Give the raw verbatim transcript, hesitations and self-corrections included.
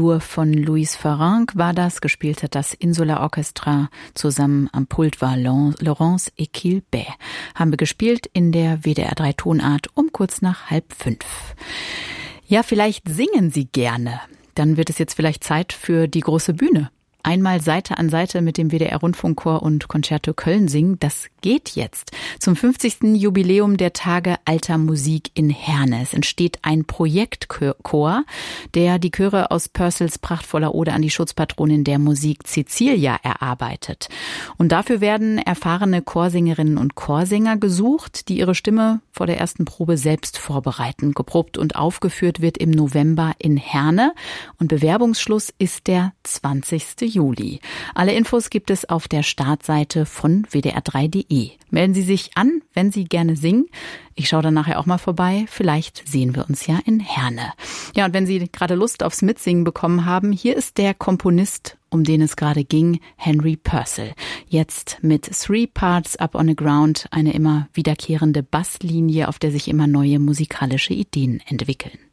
D-Dur von Louis Farrenc war das. Gespielt hat das Insula Orchestra. Zusammen am Pult war Laurence Equilbet. Haben wir gespielt in der W D R drei Tonart um kurz nach halb fünf. Ja, vielleicht singen Sie gerne. Dann wird es jetzt vielleicht Zeit für die große Bühne. Einmal Seite an Seite mit dem W D R-Rundfunkchor und Concerto Köln singen, das geht jetzt. Zum fünfzigsten Jubiläum der Tage alter Musik in Herne. Es entsteht ein Projektchor, der die Chöre aus Purcells prachtvoller Ode an die Schutzpatronin der Musik Cecilia erarbeitet. Und dafür werden erfahrene Chorsingerinnen und Chorsänger gesucht, die ihre Stimme vor der ersten Probe selbst vorbereiten. Geprobt und aufgeführt wird im November in Herne und Bewerbungsschluss ist der zwanzigsten Juli. Alle Infos gibt es auf der Startseite von W D R drei punkt de. Melden Sie sich an, wenn Sie gerne singen. Ich schaue dann nachher auch mal vorbei. Vielleicht sehen wir uns ja in Herne. Ja, und wenn Sie gerade Lust aufs Mitsingen bekommen haben, hier ist der Komponist, um den es gerade ging, Henry Purcell. Jetzt mit Three Parts Up on the Ground, eine immer wiederkehrende Basslinie, auf der sich immer neue musikalische Ideen entwickeln.